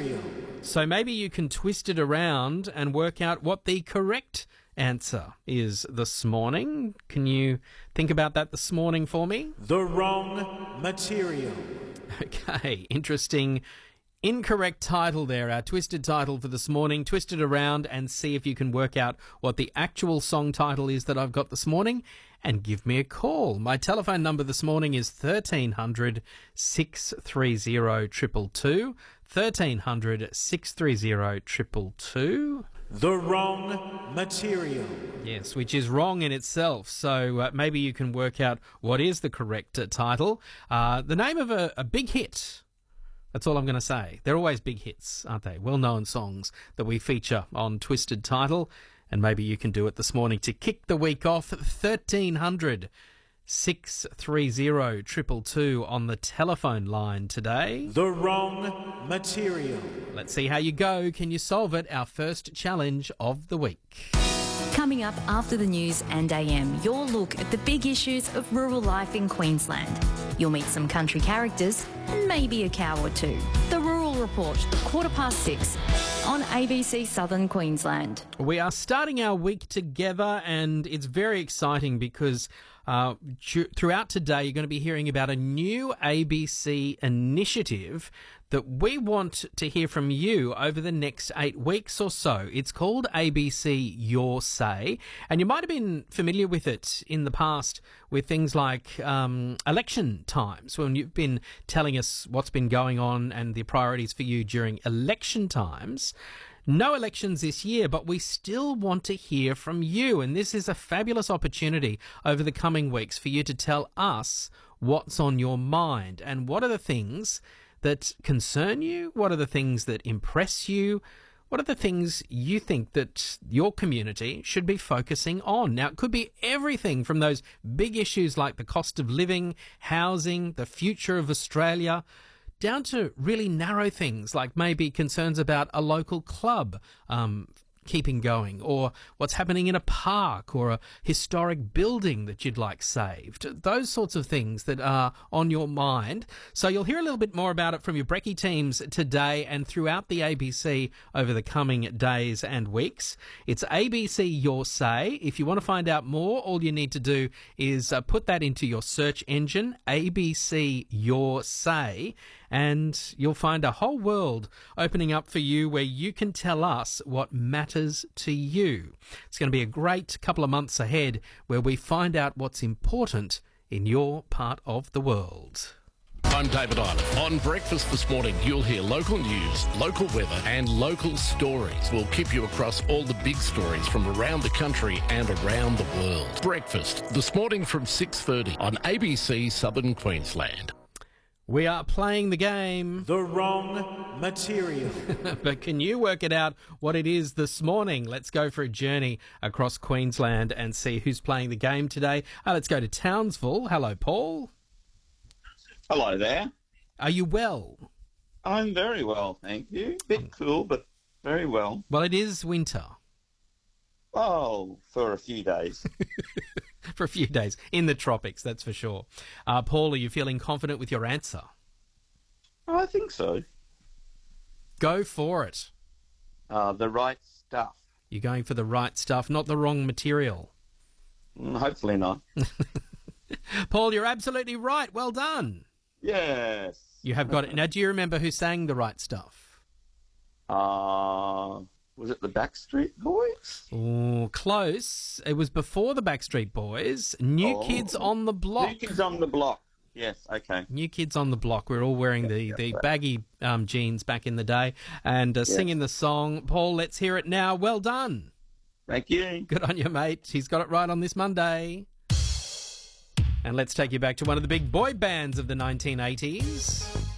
material. So maybe you can twist it around and work out what the correct answer is this morning. Can you think about that this morning for me? The wrong material. Okay, interesting. Incorrect title there, our twisted title for this morning. Twist it around and see if you can work out what the actual song title is that I've got this morning, and give me a call. My telephone number this morning is 1300 630 222. 1300 630 222. The wrong material. Yes, which is wrong in itself. So maybe you can work out what is the correct title. The name of a big hit. That's all I'm going to say. They're always big hits, aren't they? Well-known songs that we feature on Twisted Title. And maybe you can do it this morning to kick the week off. 1300 630 222 on the telephone line today. The wrong material. Let's see how you go. Can you solve it? Our first challenge of the week. Coming up after the news and AM, your look at the big issues of rural life in Queensland. You'll meet some country characters and maybe a cow or two. The Rural Report, 6:15 on ABC Southern Queensland. We are starting our week together, and it's very exciting because throughout today you're going to be hearing about a new ABC initiative that we want to hear from you over the next 8 weeks or so. It's called ABC Your Say, and you might have been familiar with it in the past with things like election times, when you've been telling us what's been going on and the priorities for you during election times. No elections this year, but we still want to hear from you, and this is a fabulous opportunity over the coming weeks for you to tell us what's on your mind and what are the things that concern you, what are the things that impress you, what are the things you think that your community should be focusing on. Now, it could be everything from those big issues like the cost of living, housing, the future of Australia, down to really narrow things like maybe concerns about a local club keeping going, or what's happening in a park or a historic building that you'd like saved. Those sorts of things that are on your mind. So you'll hear a little bit more about it from your Brekkie teams today and throughout the ABC over the coming days and weeks. It's ABC Your Say. If you want to find out more, all you need to do is put that into your search engine, ABC Your Say, and you'll find a whole world opening up for you where you can tell us what matters to you. It's going to be a great couple of months ahead where we find out what's important in your part of the world. I'm David Island. On Breakfast this morning, you'll hear local news, local weather and local stories. We'll keep you across all the big stories from around the country and around the world. Breakfast this morning from 6:30 on ABC Southern Queensland. We are playing the game. The wrong material. But can you work it out what it is this morning? Let's go for a journey across Queensland and see who's playing the game today. Let's go to Townsville. Hello, Paul. Hello there. Are you well? I'm very well, thank you. Bit cool, but very well. Well, it is winter. Oh, for a few days. For a few days. In the tropics, that's for sure. Paul, are you feeling confident with your answer? I think so. Go for it. The right stuff. You're going for the right stuff, not the wrong material. Hopefully not. Paul, you're absolutely right. Well done. Yes. You have got it. Now, do you remember who sang The Right Stuff? Was it the Backstreet Boys? Oh, close. It was before the Backstreet Boys. New Kids on the Block. New Kids on the Block. Yes, okay. New Kids on the Block. We're all wearing the baggy jeans back in the day and singing the song. Paul, let's hear it now. Well done. Thank you. Good on you, mate. He's got it right on this Monday. And let's take you back to one of the big boy bands of the 1980s.